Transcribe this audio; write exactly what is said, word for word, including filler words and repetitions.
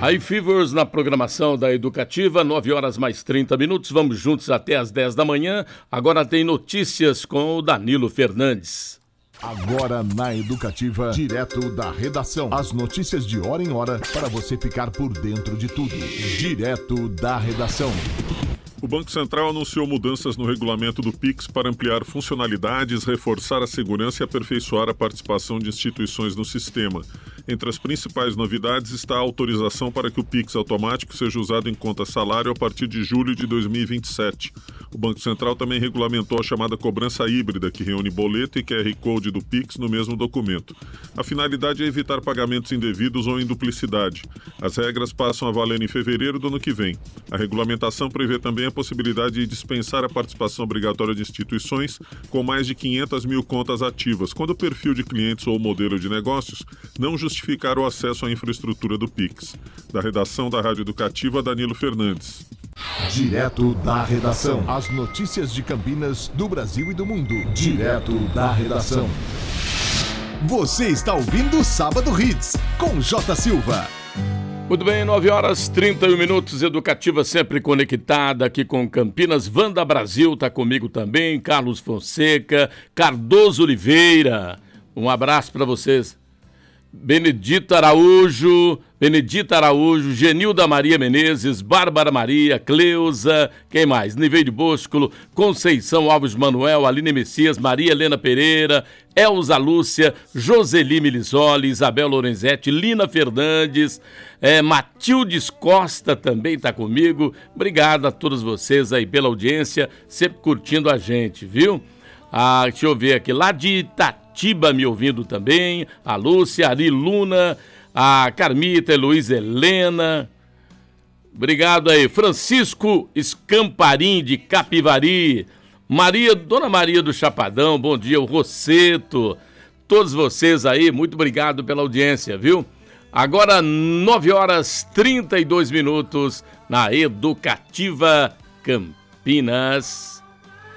iFevers na programação da Educativa, nove horas mais trinta minutos. Vamos juntos até às dez da manhã. Agora tem notícias com o Danilo Fernandes. Agora na Educativa, direto da redação. As notícias de hora em hora para você ficar por dentro de tudo. Direto da redação. O Banco Central anunciou mudanças no regulamento do Pix para ampliar funcionalidades, reforçar a segurança e aperfeiçoar a participação de instituições no sistema. Entre as principais novidades está a autorização para que o Pix automático seja usado em conta salário a partir de julho de dois mil e vinte e sete. O Banco Central também regulamentou a chamada cobrança híbrida, que reúne boleto e Q R Code do Pix no mesmo documento. A finalidade é evitar pagamentos indevidos ou em duplicidade. As regras passam a valer em fevereiro do ano que vem. A regulamentação prevê também a possibilidade de dispensar a participação obrigatória de instituições com mais de quinhentas mil contas ativas, quando o perfil de clientes ou modelo de negócios não justificar o acesso à infraestrutura do Pix. Da redação da Rádio Educativa, Danilo Fernandes. Direto da redação. As notícias de Campinas, do Brasil e do mundo. Direto da redação. Você está ouvindo o Sábado Hits, com J. Silva. Muito bem, nove horas trinta e um minutos, Educativa sempre conectada aqui com Campinas. Wanda Brasil está comigo também, Carlos Fonseca, Cardoso Oliveira, um abraço para vocês. Benedita Araújo, Benedita Araújo, Genilda Maria Menezes, Bárbara Maria, Cleusa, quem mais? Niveide Boscolo, Conceição Alves Manuel, Aline Messias, Maria Helena Pereira, Elza Lúcia, Joseli Milisoli, Isabel Lorenzetti, Lina Fernandes, é, Matildes Costa também está comigo. Obrigado a todos vocês aí pela audiência, sempre curtindo a gente, viu? Ah, deixa eu ver aqui, lá de Itatiba me ouvindo também, a Lúcia, a Ari Luna, a Carmita, a Heloísa Helena, obrigado aí, Francisco Escamparim de Capivari, Maria, Dona Maria do Chapadão, bom dia, o Rosseto, todos vocês aí, muito obrigado pela audiência, viu? Agora nove horas trinta e dois minutos na Educativa Campinas.